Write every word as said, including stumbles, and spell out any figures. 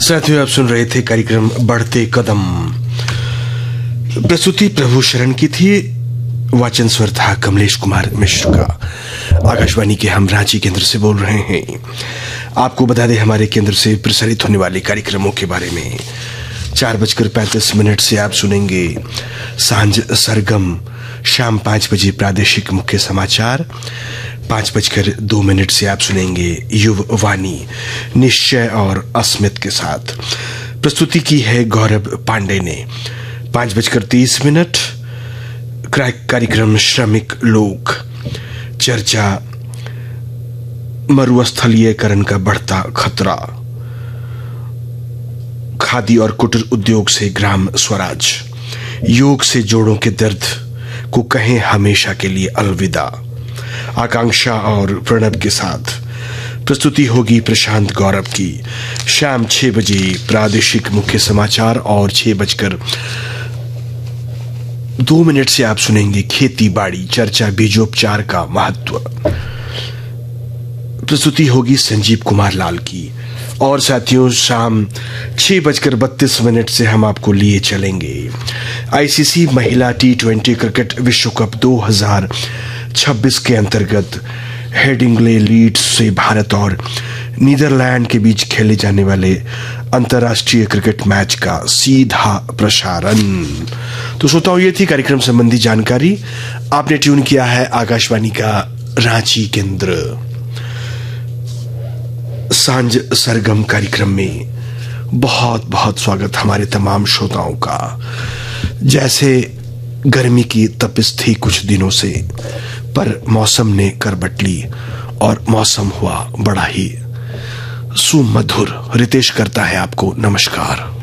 साथियों, आप सुन रहे थे कार्यक्रम बढ़ते कदम। प्रस्तुति प्रभु शरण की थी। वाचन स्वर था कमलेश कुमार मिश्र का। आकाशवाणी के हम रांची केंद्र से बोल रहे हैं। आपको बता दें हमारे केंद्र से प्रसारित होने वाले कार्यक्रमों के बारे में। चार बजकर पैंतीस मिनट से आप सुनेंगे सांझ सरगम। शाम पांच बजे प्रादेशिक मुख्य समाचार। पांच बजकर दो मिनट से आप सुनेंगे युववाणी निश्चय और अस्मित के साथ। प्रस्तुति की है गौरव पांडे ने। पांच बजकर तीस मिनट कार्यक्रम श्रमिक लोक चर्चा मरुस्थलीयकरण का बढ़ता खतरा, खादी और कुटीर उद्योग से ग्राम स्वराज, योग से जोड़ों के दर्द को कहें हमेशा के लिए अलविदा। आकांक्षा और प्रणब के साथ प्रस्तुति होगी प्रशांत गौरव की। शाम छह बजे प्रादेशिक मुख्य समाचार और छह बजकर दो मिनट से आप सुनेंगे खेती बाड़ी चर्चा बीजोपचार का महत्व। प्रस्तुति होगी संजीव कुमार लाल की। और साथियों, शाम छह बजकर बत्तीस मिनट से हम आपको लिए चलेंगे आईसीसी महिला टी ट्वेंटी क्रिकेट विश्व कप दो हजार छब्बीस के अंतर्गत हेडिंग्ले लीड्स से भारत और नीदरलैंड के बीच खेले जाने वाले अंतर्राष्ट्रीय क्रिकेट मैच का सीधा प्रसारण। तो श्रोताओं, ये थी कार्यक्रम संबंधी जानकारी। आपने ट्यून किया है आकाशवाणी का रांची केंद्र। सांझ सरगम कार्यक्रम में बहुत बहुत स्वागत हमारे तमाम श्रोताओं का। जैसे गर्मी की तपिश थी कुछ दिनों से, पर मौसम ने करवट ली और मौसम हुआ बड़ा ही सुमधुर। रितेश करता है आपको नमस्कार।